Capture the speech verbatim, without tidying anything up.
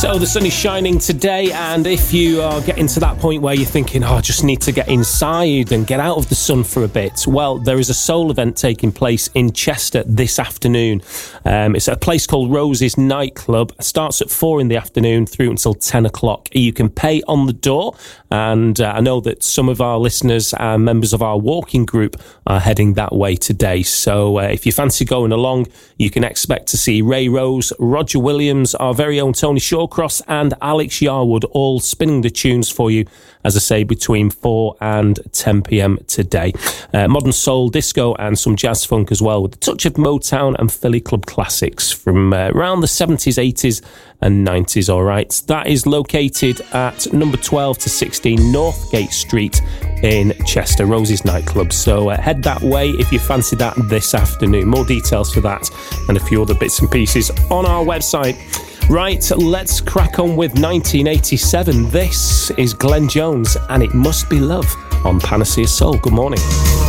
So the sun is shining today, and if you are getting to that point where you're thinking, oh, I just need to get inside and get out of the sun for a bit, well, there is a soul event taking place in Chester this afternoon. Um, it's at a place called Rose's Nightclub. It starts at four in the afternoon through until ten o'clock. You can pay on the door, and uh, I know that some of our listeners and members of our walking group are heading that way today. So uh, if you fancy going along, you can expect to see Ray Rose, Roger Williams, our very own Tony Shawcross and Alex Yarwood all spinning the tunes for you, as I say, between four and ten p.m. today. Uh, modern soul, disco and some jazz funk as well, with a touch of Motown and Philly Club classics from uh, around the seventies, eighties and nineties, all right. That is located at number twelve to sixteen Northgate Street in Chester, Rosie's Nightclub. So uh, head that way if you fancy that this afternoon. More details for that and a few other bits and pieces on our website. Right, let's crack on with nineteen eighty-seven. This is Glenn Jones and It Must Be Love on Panacea Soul. Good morning.